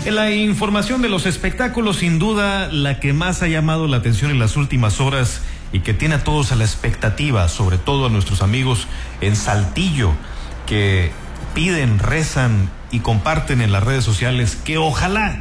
En la información de los espectáculos, sin duda, la que más ha llamado la atención en las últimas horas y que tiene a todos a la expectativa, sobre todo a nuestros amigos en Saltillo, que piden, rezan y comparten en las redes sociales que ojalá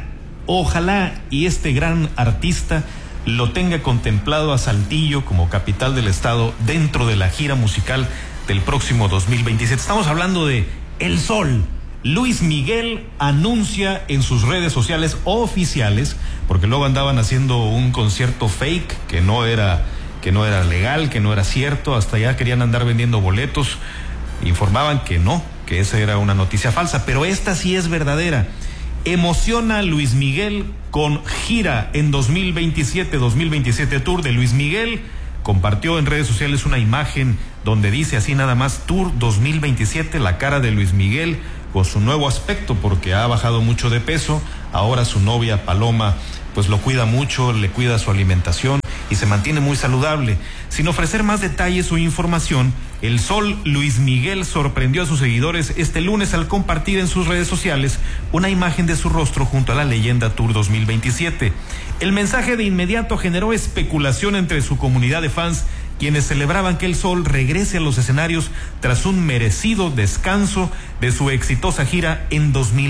y este gran artista lo tenga contemplado a Saltillo como capital del estado dentro de la gira musical del próximo 2027. Estamos hablando de El Sol. Luis Miguel anuncia en sus redes sociales oficiales, porque luego andaban haciendo un concierto fake que no era legal, que no era cierto, hasta ya querían andar vendiendo boletos, informaban que no, que esa era una noticia falsa, pero esta sí es verdadera. Emociona Luis Miguel con gira en 2027 Tour de Luis Miguel. Compartió en redes sociales una imagen donde dice así nada más: Tour 2027, la cara de Luis Miguel con su nuevo aspecto, porque ha bajado mucho de peso. Ahora su novia Paloma pues lo cuida mucho, le cuida su alimentación y se mantiene muy saludable. Sin ofrecer más detalles o información, El Sol Luis Miguel sorprendió a sus seguidores este lunes al compartir en sus redes sociales una imagen de su rostro junto a la leyenda Tour 2027. El mensaje de inmediato generó especulación entre su comunidad de fans, quienes celebraban que El Sol regrese a los escenarios tras un merecido descanso de su exitosa gira en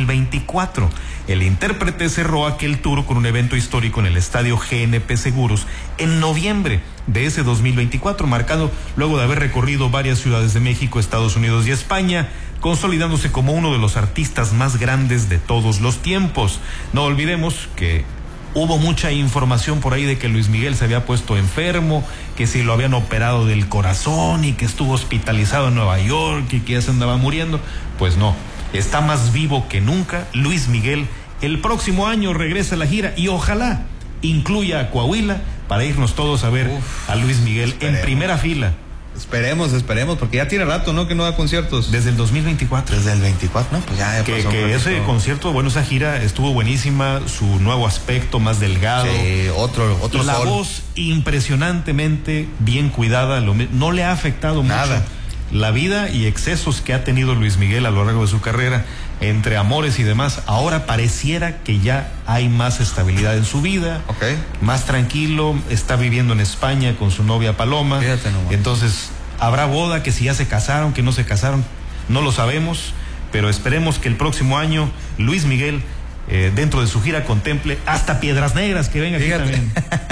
2024. El intérprete cerró aquel tour con un evento histórico en el estadio GNP Seguros en noviembre de ese 2024, marcado luego de haber recorrido varias ciudades de México, Estados Unidos y España, consolidándose como uno de los artistas más grandes de todos los tiempos. No olvidemos que hubo mucha información por ahí de que Luis Miguel se había puesto enfermo, que si lo habían operado del corazón y que estuvo hospitalizado en Nueva York y que ya se andaba muriendo. Pues no, está más vivo que nunca Luis Miguel. El próximo año regresa a la gira y ojalá incluya a Coahuila para irnos todos a ver a Luis Miguel en primera fila. Esperemos, porque ya tiene rato, ¿no? Que no da conciertos. Desde el 2024. Desde el 24, ¿no? Pues ya pasó que ese concierto, bueno, esa gira estuvo buenísima, su nuevo aspecto más delgado. Sí, otro La sol. voz impresionantemente bien cuidada, no le ha afectado nada mucho la vida y excesos que ha tenido Luis Miguel a lo largo de su carrera, entre amores y demás. Ahora pareciera que ya hay más estabilidad en su vida, más tranquilo, está viviendo en España con su novia Paloma. Fíjate nomás. Entonces habrá boda, que si ya se casaron, que no se casaron, no lo sabemos, pero esperemos que el próximo año Luis Miguel dentro de su gira contemple hasta Piedras Negras, que venga aquí también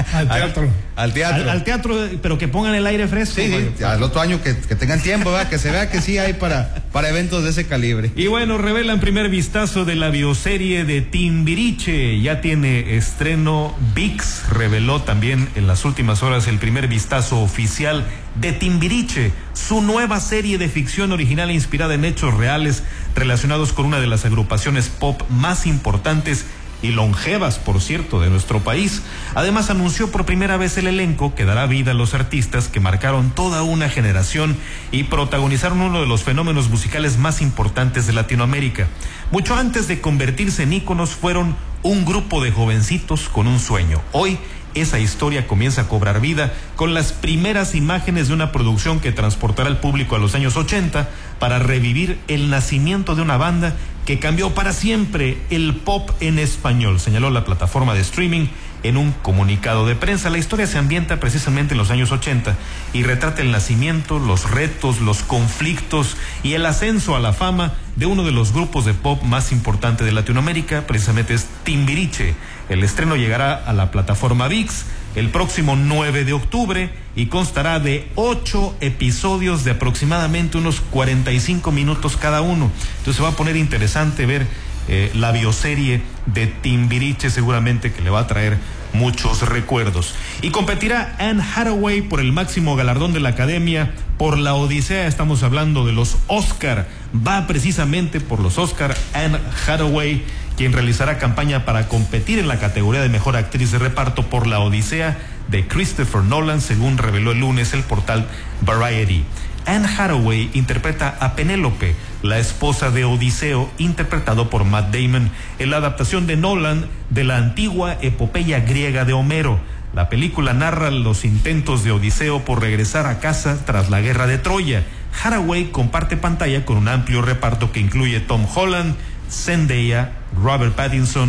al teatro, pero que pongan el aire fresco. Sí, al otro año que tengan tiempo, ¿verdad? Que se vea que sí hay para eventos de ese calibre. Y bueno, revelan primer vistazo de la bioserie de Timbiriche, ya tiene estreno. ViX reveló también en las últimas horas el primer vistazo oficial de Timbiriche, su nueva serie de ficción original inspirada en hechos reales relacionados con una de las agrupaciones pop más importantes y longevas, por cierto, de nuestro país. Además, anunció por primera vez el elenco que dará vida a los artistas que marcaron toda una generación y protagonizaron uno de los fenómenos musicales más importantes de Latinoamérica. Mucho antes de convertirse en íconos, fueron un grupo de jovencitos con un sueño. Hoy, esa historia comienza a cobrar vida con las primeras imágenes de una producción que transportará al público a los años 80 para revivir el nacimiento de una banda que cambió para siempre el pop en español, señaló la plataforma de streaming en un comunicado de prensa. La historia se ambienta precisamente en los años 80 y retrata el nacimiento, los retos, los conflictos y el ascenso a la fama de uno de los grupos de pop más importantes de Latinoamérica, precisamente es Timbiriche. El estreno llegará a la plataforma ViX el próximo 9 de octubre y constará de 8 episodios de aproximadamente unos 45 minutos cada uno. Entonces se va a poner interesante ver la bioserie de Timbiriche, seguramente que le va a traer muchos recuerdos. Y competirá Anne Hathaway por el máximo galardón de la Academia, por la Odisea. Estamos hablando de los Oscar. Va precisamente por los Oscar Anne Hathaway, quien realizará campaña para competir en la categoría de mejor actriz de reparto por la Odisea de Christopher Nolan, según reveló el lunes el portal Variety. Anne Hathaway interpreta a Penélope, la esposa de Odiseo, interpretado por Matt Damon, en la adaptación de Nolan de la antigua epopeya griega de Homero. La película narra los intentos de Odiseo por regresar a casa tras la guerra de Troya. Hathaway comparte pantalla con un amplio reparto que incluye Tom Holland, Zendaya, Robert Pattinson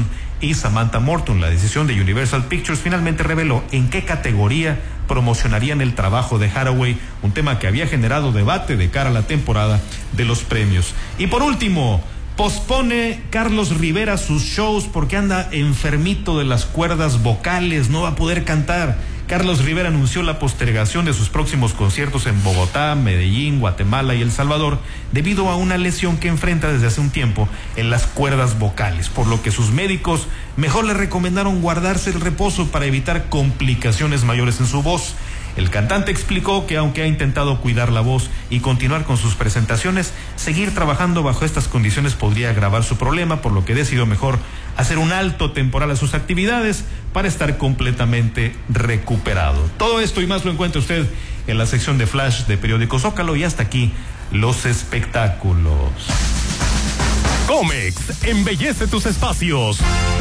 y Samantha Morton. La decisión de Universal Pictures finalmente reveló en qué categoría promocionarían el trabajo de Hathaway, un tema que había generado debate de cara a la temporada de los premios. Y por último, pospone Carlos Rivera sus shows porque anda enfermito de las cuerdas vocales, no va a poder cantar. Carlos Rivera anunció la postergación de sus próximos conciertos en Bogotá, Medellín, Guatemala y El Salvador debido a una lesión que enfrenta desde hace un tiempo en las cuerdas vocales, por lo que sus médicos mejor le recomendaron guardarse el reposo para evitar complicaciones mayores en su voz. El cantante explicó que aunque ha intentado cuidar la voz y continuar con sus presentaciones, seguir trabajando bajo estas condiciones podría agravar su problema, por lo que decidió mejor hacer un alto temporal a sus actividades para estar completamente recuperado. Todo esto y más lo encuentra usted en la sección de Flash de Periódico Zócalo, y hasta aquí los espectáculos. Comex embellece tus espacios.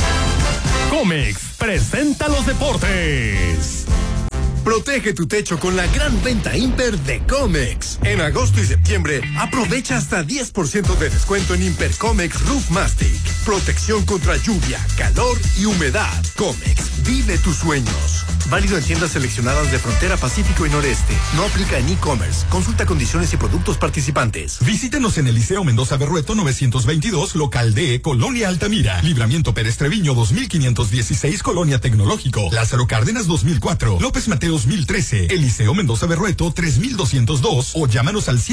Comex presenta los deportes. Protege tu techo con la gran venta Imper de Comex. En agosto y septiembre, aprovecha hasta 10% de descuento en Imper Comex Roof Mastic. Protección contra lluvia, calor y humedad. Comex, vive tus sueños. Válido en tiendas seleccionadas de Frontera Pacífico y Noreste. No aplica en e-commerce. Consulta condiciones y productos participantes. Visítenos en el Liceo Mendoza Berrueto 922, local D, Colonia Altamira. Libramiento Pérez Treviño 2516, Colonia Tecnológico. Lázaro Cárdenas 2004. López Mateos 1013. Eliseo Mendoza Berrueto 3202. O llámanos al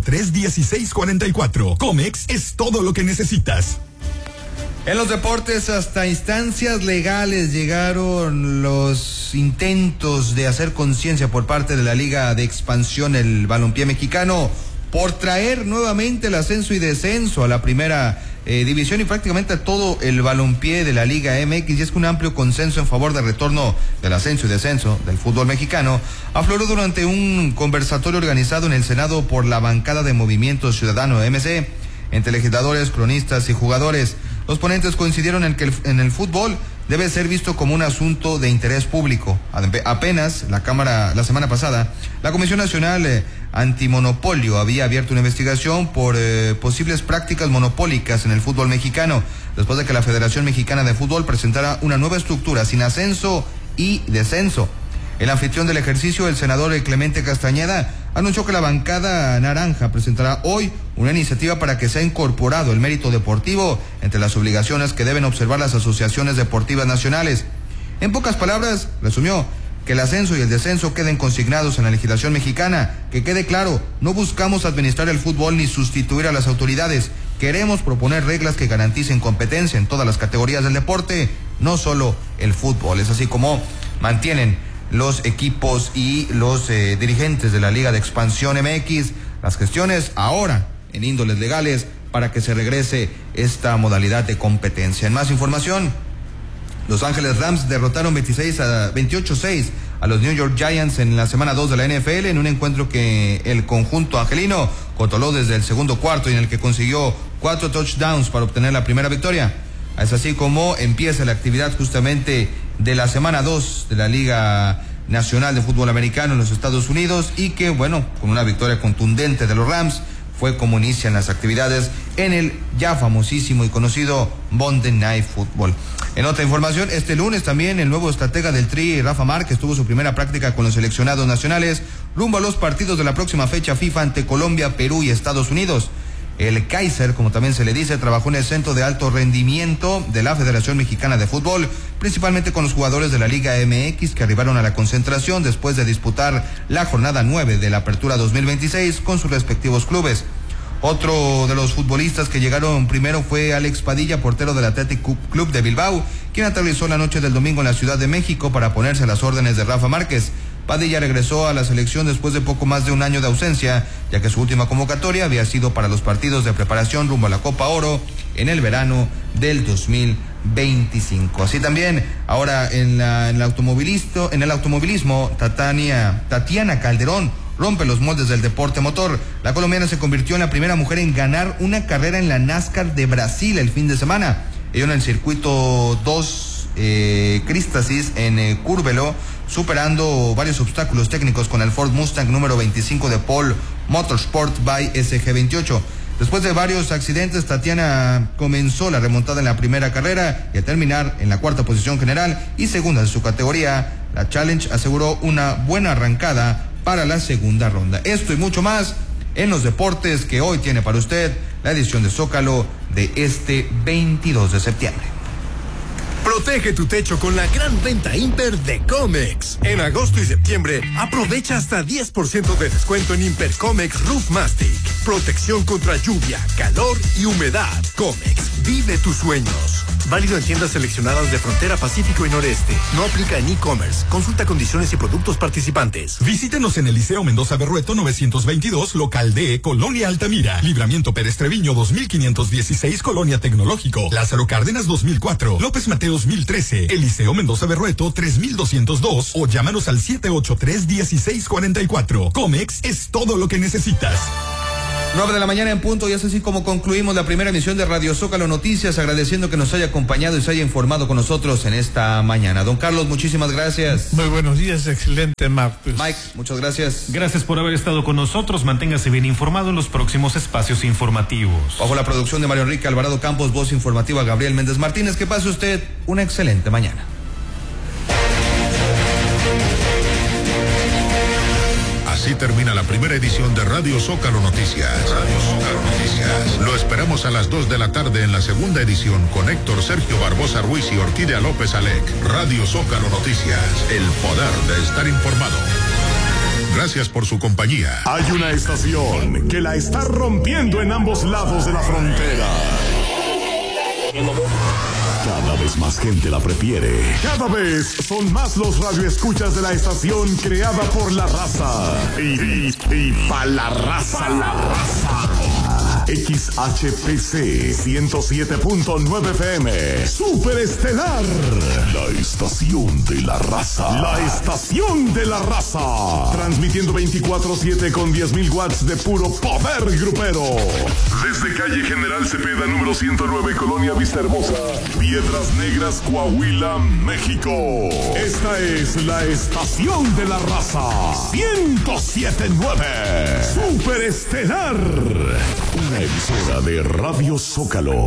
783-1644. Comex es todo lo que necesitas. En los deportes, hasta instancias legales llegaron los intentos de hacer conciencia por parte de la Liga de Expansión, el balompié mexicano, por traer nuevamente el ascenso y descenso a la primera división y prácticamente a todo el balompié de la Liga MX. Y es que un amplio consenso en favor del retorno del ascenso y descenso del fútbol mexicano afloró durante un conversatorio organizado en el Senado por la bancada de Movimiento Ciudadano MC, entre legisladores, cronistas y jugadores. Los ponentes coincidieron en que en el fútbol debe ser visto como un asunto de interés público. Apenas la semana pasada, la Comisión Nacional Antimonopolio había abierto una investigación por posibles prácticas monopólicas en el fútbol mexicano, después de que la Federación Mexicana de Fútbol presentara una nueva estructura sin ascenso y descenso. El anfitrión del ejercicio, el senador Clemente Castañeda, anunció que la bancada naranja presentará hoy una iniciativa para que sea incorporado el mérito deportivo entre las obligaciones que deben observar las asociaciones deportivas nacionales. En pocas palabras, resumió que el ascenso y el descenso queden consignados en la legislación mexicana. Que quede claro, no buscamos administrar el fútbol ni sustituir a las autoridades. Queremos proponer reglas que garanticen competencia en todas las categorías del deporte, no solo el fútbol. Es así como mantienen los equipos y los dirigentes de la Liga de Expansión MX las gestiones ahora en índoles legales para que se regrese esta modalidad de competencia. En más información, Los Ángeles Rams derrotaron 28-6 a los New York Giants en la semana 2 de la NFL en un encuentro que el conjunto angelino controló desde el segundo cuarto y en el que consiguió 4 touchdowns para obtener la primera victoria. Es así como empieza la actividad justamente de la semana 2 de la Liga Nacional de Fútbol Americano en los Estados Unidos, y que, bueno, con una victoria contundente de los Rams, fue como inician las actividades en el ya famosísimo y conocido Monday Night Football. En otra información, este lunes también el nuevo estratega del Tri, Rafa Márquez, tuvo su primera práctica con los seleccionados nacionales rumbo a los partidos de la próxima fecha FIFA ante Colombia, Perú y Estados Unidos. El Kaiser, como también se le dice, trabajó en el centro de alto rendimiento de la Federación Mexicana de Fútbol, principalmente con los jugadores de la Liga MX que arribaron a la concentración después de disputar la jornada 9 de la Apertura 2026 con sus respectivos clubes. Otro de los futbolistas que llegaron primero fue Alex Padilla, portero del Athletic Club de Bilbao, quien aterrizó la noche del domingo en la Ciudad de México para ponerse a las órdenes de Rafa Márquez. Padilla regresó a la selección después de poco más de un año de ausencia, ya que su última convocatoria había sido para los partidos de preparación rumbo a la Copa Oro en el verano del 2025. Así también, ahora en el automovilismo, Tatiana Calderón rompe los moldes del deporte motor. La colombiana se convirtió en la primera mujer en ganar una carrera en la NASCAR de Brasil el fin de semana. Ello en el circuito 2 Crístasis en Curvelo, superando varios obstáculos técnicos con el Ford Mustang número 25 de Paul Motorsport by SG28. Después de varios accidentes, Tatiana comenzó la remontada en la primera carrera y al terminar en la cuarta posición general y segunda en su categoría, la Challenge aseguró una buena arrancada para la segunda ronda. Esto y mucho más en los deportes que hoy tiene para usted la edición de Zócalo de este 22 de septiembre. Protege tu techo con la gran venta Imper de Comex. En agosto y septiembre, aprovecha hasta 10% de descuento en Imper Comex Roof Mastic. Protección contra lluvia, calor y humedad. Comex, vive tus sueños. Válido en tiendas seleccionadas de Frontera Pacífico y Noreste. No aplica en e-commerce. Consulta condiciones y productos participantes. Visítenos en Eliseo Mendoza Berrueto 922, local D, Colonia Altamira. Libramiento Pérez Treviño 2516, Colonia Tecnológico. Lázaro Cárdenas 2004. López Mateos 1013. Eliseo Mendoza Berrueto 3202 o llámanos al 783-1644. Comex es todo lo que necesitas. 9 de la mañana en punto, y es así como concluimos la primera emisión de Radio Zócalo Noticias, agradeciendo que nos haya acompañado y se haya informado con nosotros en esta mañana. Don Carlos, muchísimas gracias. Muy buenos días, excelente martes. Mike, muchas gracias. Gracias por haber estado con nosotros, manténgase bien informado en los próximos espacios informativos. Bajo la producción de Mario Enrique Alvarado Campos, voz informativa Gabriel Méndez Martínez, que pase usted una excelente mañana. Así termina la primera edición de Radio Zócalo Noticias. Radio Zócalo Noticias. Lo esperamos a las 2 de la tarde en la segunda edición con Héctor Sergio Barbosa Ruiz y Orquídea López Alec. Radio Zócalo Noticias. El poder de estar informado. Gracias por su compañía. Hay una estación que la está rompiendo en ambos lados de la frontera. Cada vez más gente la prefiere. Cada vez son más los radioescuchas de la estación creada por la raza. Y pa' la raza. XHPC 107.9 FM. Superestelar. La estación de la raza. La estación de la raza. Transmitiendo 24/7 con 10.000 watts de puro poder grupero. Desde calle General Cepeda, número 109, Colonia Vista Hermosa, Piedras Negras, Coahuila, México. Esta es la estación de la raza. 107.9. Superestelar. Una emisora de Radio Zócalo.